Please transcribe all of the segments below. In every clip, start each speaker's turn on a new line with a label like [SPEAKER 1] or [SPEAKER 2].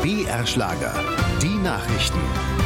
[SPEAKER 1] BR Schlager. Die Nachrichten.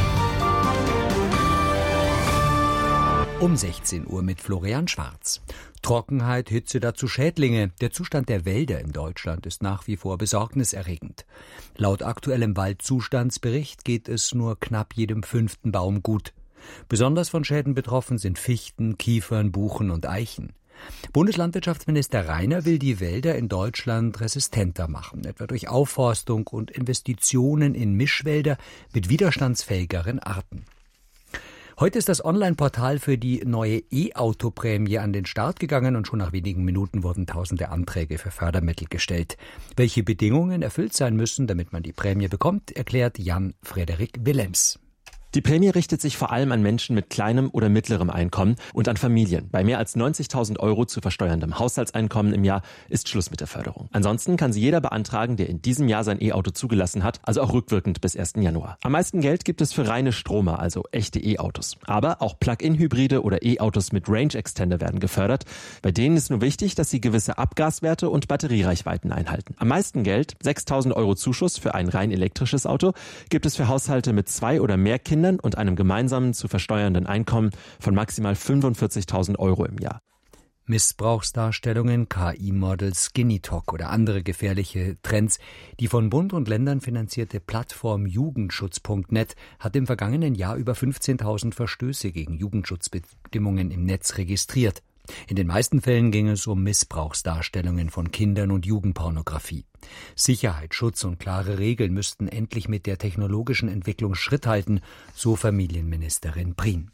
[SPEAKER 2] Um 16 Uhr mit Florian Schwarz. Trockenheit, Hitze, dazu Schädlinge. Der Zustand der Wälder in Deutschland ist nach wie vor besorgniserregend. Laut aktuellem Waldzustandsbericht geht es nur knapp jedem 5. Baum gut. Besonders von Schäden betroffen sind Fichten, Kiefern, Buchen und Eichen. Bundeslandwirtschaftsminister Rainer will die Wälder in Deutschland resistenter machen, etwa durch Aufforstung und Investitionen in Mischwälder mit widerstandsfähigeren Arten. Heute ist das Online-Portal für die neue E-Auto-Prämie an den Start gegangen und schon nach wenigen Minuten wurden tausende Anträge für Fördermittel gestellt. Welche Bedingungen erfüllt sein müssen, damit man die Prämie bekommt, erklärt Jan-Frederik Willems.
[SPEAKER 3] Die Prämie richtet sich vor allem an Menschen mit kleinem oder mittlerem Einkommen und an Familien. Bei mehr als 90.000 € zu versteuerndem Haushaltseinkommen im Jahr ist Schluss mit der Förderung. Ansonsten kann sie jeder beantragen, der in diesem Jahr sein E-Auto zugelassen hat, also auch rückwirkend bis 1. Januar. Am meisten Geld gibt es für reine Stromer, also echte E-Autos. Aber auch Plug-in-Hybride oder E-Autos mit Range Extender werden gefördert. Bei denen ist nur wichtig, dass sie gewisse Abgaswerte und Batteriereichweiten einhalten. Am meisten Geld, 6.000 € Zuschuss für ein rein elektrisches Auto, gibt es für Haushalte mit 2 oder mehr Kindern und einem gemeinsamen zu versteuernden Einkommen von maximal 45.000 € im Jahr.
[SPEAKER 2] Missbrauchsdarstellungen, KI-Models, Skinny Talk oder andere gefährliche Trends. Die von Bund und Ländern finanzierte Plattform Jugendschutz.net hat im vergangenen Jahr über 15.000 Verstöße gegen Jugendschutzbestimmungen im Netz registriert. In den meisten Fällen ging es um Missbrauchsdarstellungen von Kindern und Jugendpornografie. Sicherheit, Schutz und klare Regeln müssten endlich mit der technologischen Entwicklung Schritt halten, so Familienministerin Prien.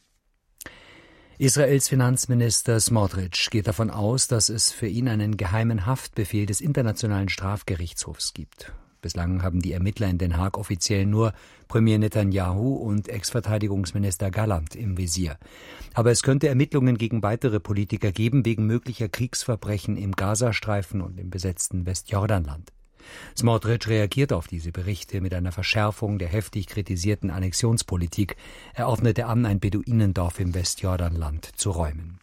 [SPEAKER 2] Israels Finanzminister Smotrich geht davon aus, dass es für ihn einen geheimen Haftbefehl des Internationalen Strafgerichtshofs gibt. Bislang haben die Ermittler in Den Haag offiziell nur Premier Netanyahu und Ex-Verteidigungsminister Gallant im Visier. Aber es könnte Ermittlungen gegen weitere Politiker geben, wegen möglicher Kriegsverbrechen im Gazastreifen und im besetzten Westjordanland. Smotrich reagiert auf diese Berichte mit einer Verschärfung der heftig kritisierten Annexionspolitik. Er ordnete an, ein Beduinendorf im Westjordanland zu räumen.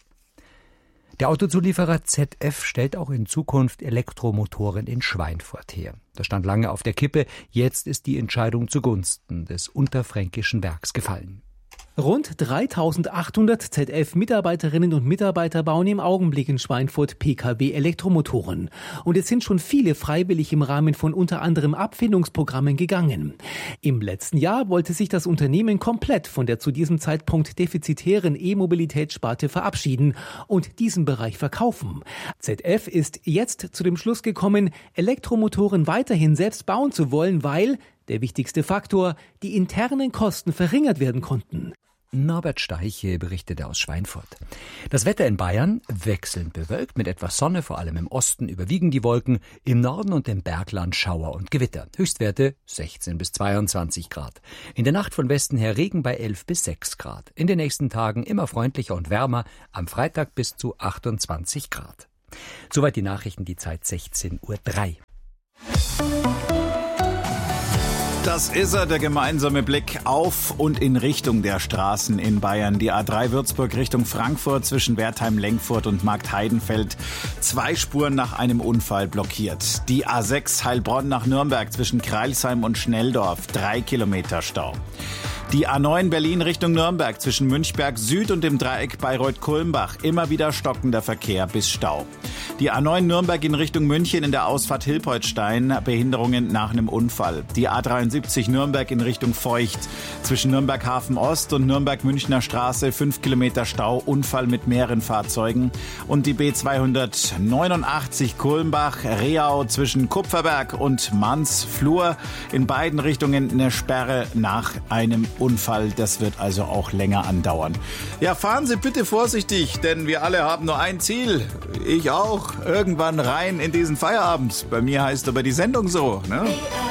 [SPEAKER 2] Der Autozulieferer ZF stellt auch in Zukunft Elektromotoren in Schweinfurt her. Das stand lange auf der Kippe, jetzt ist die Entscheidung zugunsten des unterfränkischen Werks gefallen.
[SPEAKER 4] Rund 3.800 ZF-Mitarbeiterinnen und Mitarbeiter bauen im Augenblick in Schweinfurt Pkw-Elektromotoren. Und es sind schon viele freiwillig im Rahmen von unter anderem Abfindungsprogrammen gegangen. Im letzten Jahr wollte sich das Unternehmen komplett von der zu diesem Zeitpunkt defizitären E-Mobilitätssparte verabschieden und diesen Bereich verkaufen. ZF ist jetzt zu dem Schluss gekommen, Elektromotoren weiterhin selbst bauen zu wollen, weil der wichtigste Faktor, die internen Kosten verringert werden konnten.
[SPEAKER 2] Norbert Steiche berichtete aus Schweinfurt. Das Wetter in Bayern wechselnd bewölkt, mit etwas Sonne, vor allem im Osten überwiegen die Wolken, im Norden und im Bergland Schauer und Gewitter. Höchstwerte 16 bis 22 Grad. In der Nacht von Westen her Regen bei 11 bis 6 Grad. In den nächsten Tagen immer freundlicher und wärmer, am Freitag bis zu 28 Grad. Soweit die Nachrichten, die Zeit 16:03 Uhr.
[SPEAKER 5] Das ist er, der gemeinsame Blick auf und in Richtung der Straßen in Bayern. Die A3 Würzburg Richtung Frankfurt zwischen Wertheim-Lenkfurt und Marktheidenfeld. 2 Spuren nach einem Unfall blockiert. Die A6 Heilbronn nach Nürnberg zwischen Kreilsheim und Schnelldorf. 3 Kilometer Stau. Die A9 Berlin Richtung Nürnberg zwischen Münchberg Süd und dem Dreieck Bayreuth-Kulmbach. Immer wieder stockender Verkehr bis Stau. Die A9 Nürnberg in Richtung München in der Ausfahrt Hilpoltstein. Behinderungen nach einem Unfall. Die A73 Nürnberg in Richtung Feucht. Zwischen Nürnberg Hafen Ost und Nürnberg Münchner Straße 5 Kilometer Stau. Unfall mit mehreren Fahrzeugen. Und die B289 Kulmbach-Reau zwischen Kupferberg und Mansflur. In beiden Richtungen eine Sperre nach einem Unfall. Das wird also auch länger andauern. Ja, fahren Sie bitte vorsichtig, denn wir alle haben nur ein Ziel. Ich auch. Irgendwann rein in diesen Feierabend. Bei mir heißt aber die Sendung so, ne?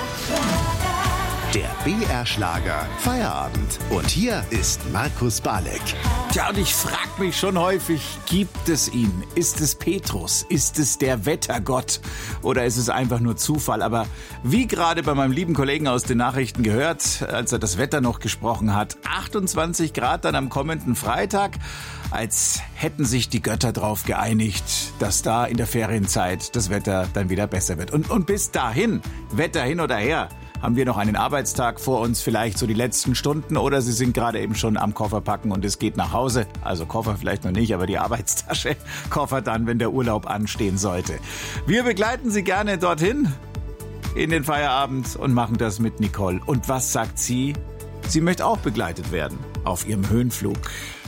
[SPEAKER 1] Der BR Schlager Feierabend. Und hier ist Markus Balek.
[SPEAKER 5] Tja, und ich frage mich schon häufig, gibt es ihn? Ist es Petrus? Ist es der Wettergott? Oder ist es einfach nur Zufall? Aber wie gerade bei meinem lieben Kollegen aus den Nachrichten gehört, als er das Wetter noch gesprochen hat, 28 Grad dann am kommenden Freitag, als hätten sich die Götter drauf geeinigt, dass da in der Ferienzeit das Wetter dann wieder besser wird. Und bis dahin, Wetter hin oder her, haben wir noch einen Arbeitstag vor uns, vielleicht so die letzten Stunden, oder Sie sind gerade eben schon am Koffer packen und es geht nach Hause. Also Koffer vielleicht noch nicht, aber die Arbeitstasche, Koffer dann, wenn der Urlaub anstehen sollte. Wir begleiten Sie gerne dorthin in den Feierabend und machen das mit Nicole. Und was sagt sie? Sie möchte auch begleitet werden auf ihrem Höhenflug.